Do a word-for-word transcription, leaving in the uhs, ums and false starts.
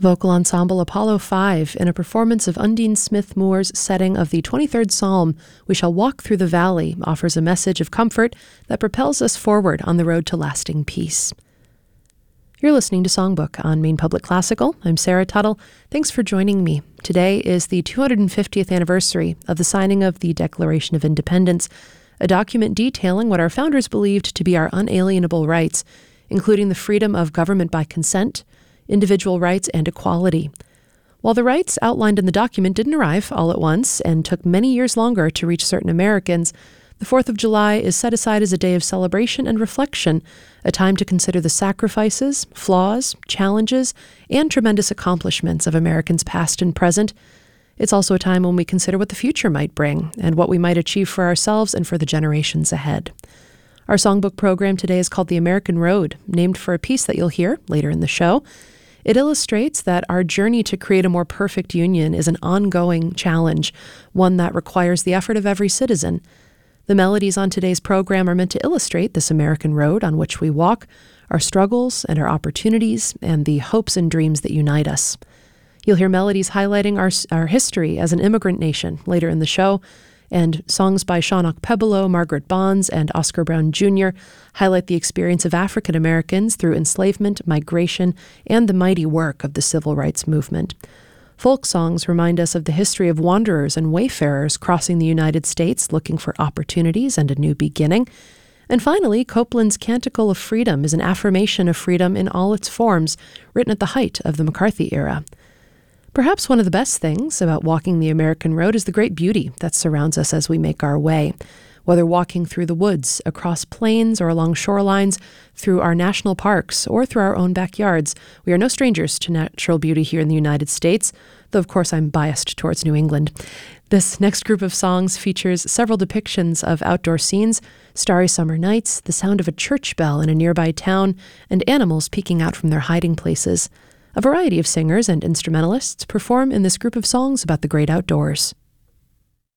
Vocal ensemble Apollo five, in a performance of Undine Smith Moore's setting of the twenty-third Psalm, We Shall Walk Through the Valley, offers a message of comfort that propels us forward on the road to lasting peace. You're listening to Songbook on Maine Public Classical. I'm Sarah Tuttle. Thanks for joining me. Today is the two hundred fiftieth anniversary of the signing of the Declaration of Independence, a document detailing what our founders believed to be our unalienable rights, including the freedom of government by consent, individual rights, and equality. While the rights outlined in the document didn't arrive all at once and took many years longer to reach certain Americans, the fourth of July is set aside as a day of celebration and reflection, a time to consider the sacrifices, flaws, challenges, and tremendous accomplishments of Americans past and present. It's also a time when we consider what the future might bring and what we might achieve for ourselves and for the generations ahead. Our songbook program today is called The American Road, named for a piece that you'll hear later in the show. It illustrates that our journey to create a more perfect union is an ongoing challenge, one that requires the effort of every citizen. The melodies on today's program are meant to illustrate this American road on which we walk, our struggles and our opportunities, and the hopes and dreams that unite us. You'll hear melodies highlighting our, our history as an immigrant nation later in the show, and songs by Sean Okpebolo, Margaret Bonds, and Oscar Brown Junior highlight the experience of African Americans through enslavement, migration, and the mighty work of the civil rights movement. Folk songs remind us of the history of wanderers and wayfarers crossing the United States looking for opportunities and a new beginning. And finally, Copland's Canticle of Freedom is an affirmation of freedom in all its forms, written at the height of the McCarthy era. Perhaps one of the best things about walking the American road is the great beauty that surrounds us as we make our way. Whether walking through the woods, across plains, or along shorelines, through our national parks, or through our own backyards, we are no strangers to natural beauty here in the United States, though of course I'm biased towards New England. This next group of songs features several depictions of outdoor scenes, starry summer nights, the sound of a church bell in a nearby town, and animals peeking out from their hiding places. A variety of singers and instrumentalists perform in this group of songs about the great outdoors.